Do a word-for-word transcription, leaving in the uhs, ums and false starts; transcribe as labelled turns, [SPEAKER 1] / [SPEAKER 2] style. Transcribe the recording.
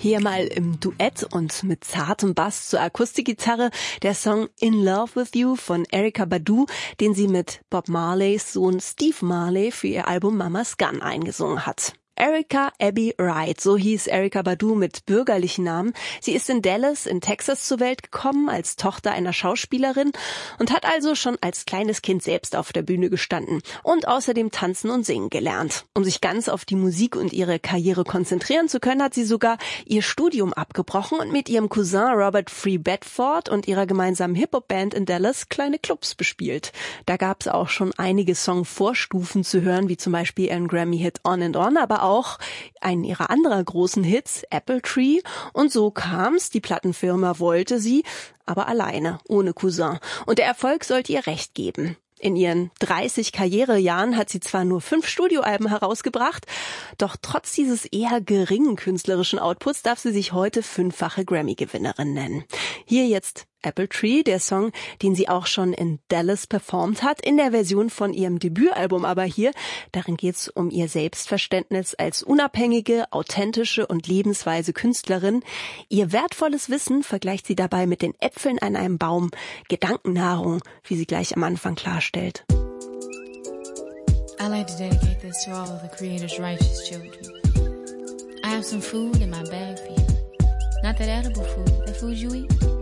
[SPEAKER 1] Hier mal im Duett und mit zartem Bass zur Akustikgitarre der Song In Love With You von Erykah Badu, den sie mit Bob Marleys Sohn Steve Marley für ihr Album Mama's Gun eingesungen hat. Erykah Abby Wright, so hieß Erykah Badu mit bürgerlichen Namen. Sie ist in Dallas in Texas zur Welt gekommen als Tochter einer Schauspielerin und hat also schon als kleines Kind selbst auf der Bühne gestanden und außerdem tanzen und singen gelernt. Um sich ganz auf die Musik und ihre Karriere konzentrieren zu können, hat sie sogar ihr Studium abgebrochen und mit ihrem Cousin Robert Free Bedford und ihrer gemeinsamen Hip-Hop-Band in Dallas kleine Clubs bespielt. Da gab es auch schon einige Song-Vorstufen zu hören, wie zum Beispiel ihren Grammy-Hit On and On, aber auch einen ihrer anderer großen Hits, Apple Tree. Und so kam's, die Plattenfirma wollte sie, aber alleine, ohne Cousin. Und der Erfolg sollte ihr recht geben. In ihren dreißig Karrierejahren hat sie zwar nur fünf Studioalben herausgebracht, doch trotz dieses eher geringen künstlerischen Outputs darf sie sich heute fünffache Grammy-Gewinnerin nennen. Hier jetzt Apple Tree, der Song, den sie auch schon in Dallas performt hat, in der Version von ihrem Debütalbum aber hier. Darin geht's um ihr Selbstverständnis als unabhängige, authentische und lebensweise Künstlerin. Ihr wertvolles Wissen vergleicht sie dabei mit den Äpfeln an einem Baum. Gedankennahrung, wie sie gleich am Anfang klarstellt.
[SPEAKER 2] I like to dedicate this to all of the Creator's righteous children. I have some food in my bag for you. Not that edible food, that food you eat.